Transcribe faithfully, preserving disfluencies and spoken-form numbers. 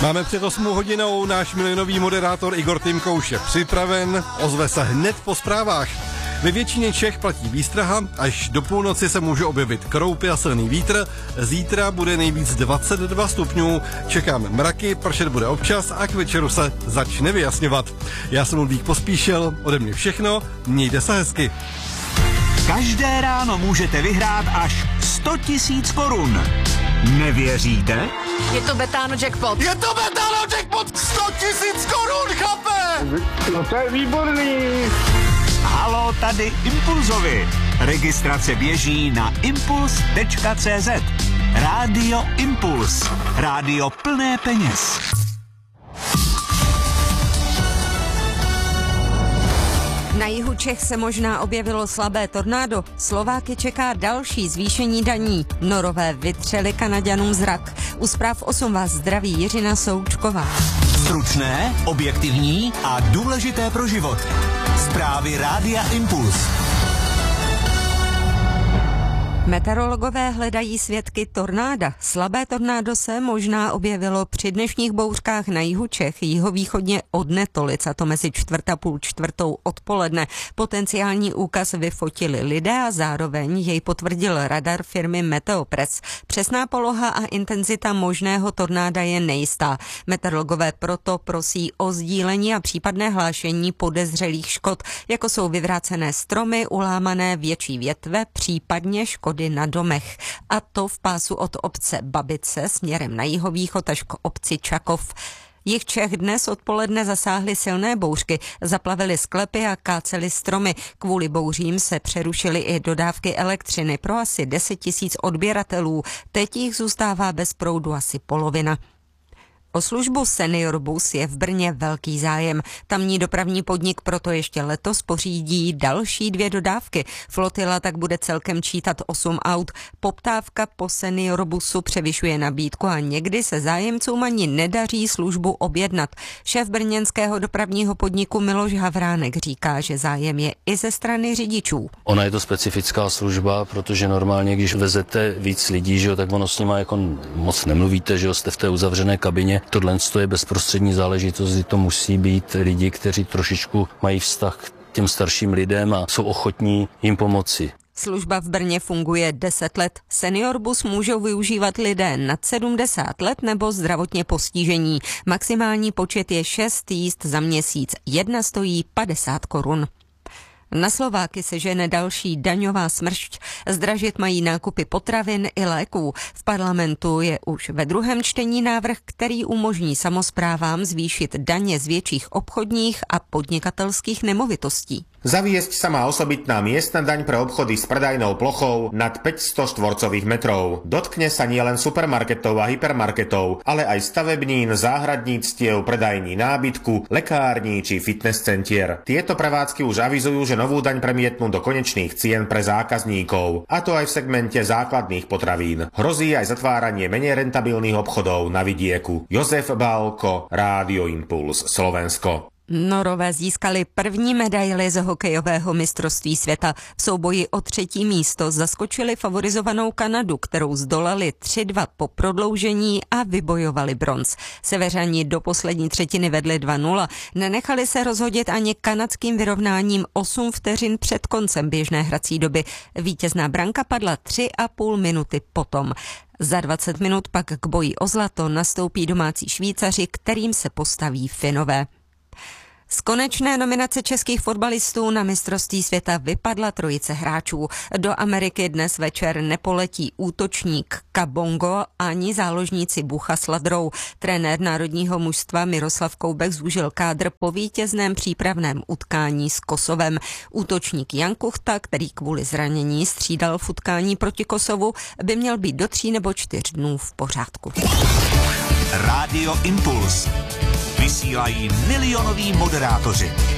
Máme před osmou hodinou, náš milionový moderátor Igor Tymkouš je připraven, ozve se hned po zprávách. Ve většině Čech platí výstraha, až do půlnoci se může objevit kroupy a silný vítr. Zítra bude nejvíc dvacet dva stupňů, čekáme mraky, pršet bude občas a k večeru se začne vyjasňovat. Já jsem Ludvík Pospíšil, ode mě všechno, mějte se hezky. Každé ráno můžete vyhrát až sto tisíc korun. Nevěříte? Je to Betano jackpot. Je to Betano jackpot! sto tisíc korun, chlape! No to je výborný. Halo, tady Impulzovi. Registrace běží na impuls tečka cé zet. Rádio Impuls. Rádio plné peněz. Na jihu Čech se možná objevilo slabé tornádo. Slováky čeká další zvýšení daní. Norové vytřeli Kanaďanům zrak. U zpráv osm vás zdraví Jiřina Součková. Stručné, objektivní a důležité pro život. Zprávy Rádia Impuls. Meteorologové hledají svědky tornáda. Slabé tornádo se možná objevilo při dnešních bouřkách na jihu Čech, jihovýchodně od Netolic, a to mezi čtvrt a půl čtvrtou odpoledne. Potenciální úkaz vyfotili lidé a zároveň jej potvrdil radar firmy Meteopress. Přesná poloha a intenzita možného tornáda je nejistá. Meteorologové proto prosí o sdílení a případné hlášení podezřelých škod, jako jsou vyvrácené stromy, ulámané větší větve, případně škody na domech. A to v pásu od obce Babice směrem na jihovýchod až k obci Čakov. Jich Čech dnes odpoledne zasáhly silné bouřky, zaplavily sklepy a kácely stromy. Kvůli bouřím se přerušily i dodávky elektřiny pro asi deset tisíc odběratelů. Teď jich zůstává bez proudu asi polovina. O službu Senior Bus je v Brně velký zájem. Tamní dopravní podnik proto ještě letos pořídí další dvě dodávky. Flotila tak bude celkem čítat osm aut. Poptávka po Senior Busu převyšuje nabídku a někdy se zájemcům ani nedaří službu objednat. Šéf brněnského dopravního podniku Miloš Havránek říká, že zájem je i ze strany řidičů. Ona je to specifická služba, protože normálně, když vezete víc lidí, že jo, tak ono s nima jako moc nemluvíte, že jo, jste v té uzavřené kabině. Tohle je bezprostřední záležitost, kdy to musí být lidi, kteří trošičku mají vztah k těm starším lidem a jsou ochotní jim pomoci. Služba v Brně funguje deset let. Senior Bus můžou využívat lidé nad sedmdesát let nebo zdravotně postižení. Maximální počet je šest jízd za měsíc. Jedna stojí padesát korun. Na Slováky se žene další daňová smršť. Zdražit mají nákupy potravin i léků. V parlamentu je už ve druhém čtení návrh, který umožní samosprávám zvýšit daně z větších obchodních a podnikatelských nemovitostí. Zaviesť sa má osobitná miestna daň pre obchody s predajnou plochou nad päťsto štvorcových metrov. Dotkne sa nielen supermarketov a hypermarketov, ale aj stavebnín, záhradníctiev, predajní nábytku, lekární či fitness centier. Tieto prevádzky už avizujú, že novú daň premietnú do konečných cien pre zákazníkov, a to aj v segmente základných potravín. Hrozí aj zatváranie menej rentabilných obchodov na vidieku. Jozef Bálko, Rádio Impuls, Slovensko. Norové získali první medaili z hokejového mistrovství světa. V souboji o třetí místo zaskočili favorizovanou Kanadu, kterou zdolali tři dva po prodloužení a vybojovali bronz. Severani do poslední třetiny vedli dva nula. Nenechali se rozhodit ani kanadským vyrovnáním osm vteřin před koncem běžné hrací doby. Vítězná branka padla tři a půl minuty potom. Za dvacet minut pak k boji o zlato nastoupí domácí Švýcaři, kterým se postaví Finové. Z konečné nominace českých fotbalistů na mistrovství světa vypadla trojice hráčů. Do Ameriky dnes večer nepoletí útočník Kabongo ani záložníci Bucha s Ladrou. Trenér národního mužstva Miroslav Koubek zúžil kádr po vítězném přípravném utkání s Kosovem. Útočník Jan Kuchta, který kvůli zranění střídal v utkání proti Kosovu, by měl být do tří nebo čtyř dnů v pořádku. Rádio Impuls. Vysílají milionoví moderátoři.